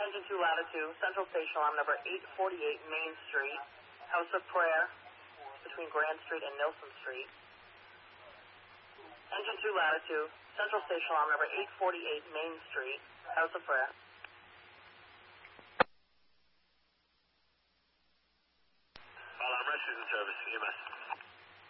Engine 2 Latitude, Central Station Alarm number 848 Main Street, House of Prayer, between Grand Street and Nilsson Street. Engine 2 Latitude, Central Station Alarm number 848 Main Street, House of Prayer. Alarm rescue service, EMS.